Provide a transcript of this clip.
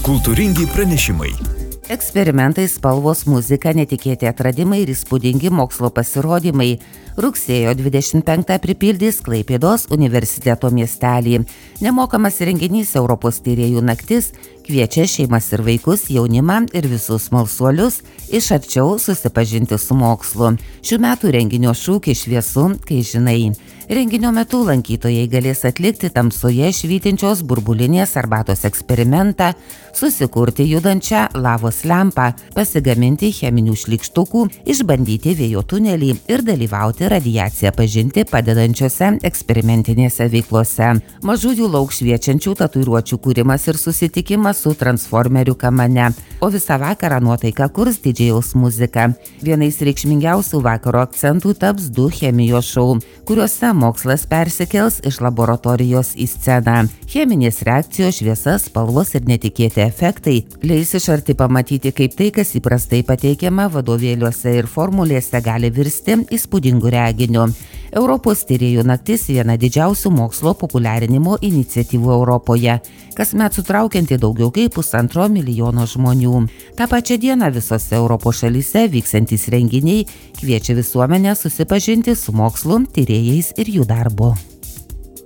Kultūringi pranešimai. Eksperimentai, spalvos, muzika, netikėti atradimai ir įspūdingi mokslo pasirodymai. Rugsėjo 25 pripildys Klaipėdos universiteto miestelį. Nemokamas renginys Europos tyrėjų naktis kviečia šeimas ir vaikus, jaunimą ir visus smalsuolius iš arčiau susipažinti su mokslu. Šių metų renginio šūkis šviesu, kai žinai. Renginio metu lankytojai galės atlikti tamsoje švytinčios burbulinės arbatos eksperimentą, susikurti judančią lavos lempą, pasigaminti cheminių šlykštukų, išbandyti vėjo tunelį ir dalyvauti radiaciją pažinti padedančiose eksperimentinėse veiklose. Mažųjų lauks šviečiančių tatuiruočių kūrimas ir susitikimas su transformerių kamane, o visą vakarą nuotaiką kurs didžėjaus muzika. Vienais reikšmingiausių vakaro akcentų taps 2 chemijos šou, kuriuose mokslas persikels iš laboratorijos į sceną. Cheminės reakcijos, šviesa, spalvos ir netikėti efektai leis iš arti pamatyti, kaip tai, kas įprastai pateikiama vadovėliuose ir formulėse, gali virsti įspūdingu reginiu. Europos tyrėjų naktis viena didžiausių mokslo populiarinimo iniciatyvų Europoje, kasmet sutraukianti daugiau kaip 1,5 milijono žmonių. Ta pačia diena visose Europos šalyse vyksiantys renginiai kviečia visuomenę susipažinti su mokslu, tyrėjais ir jų darbu.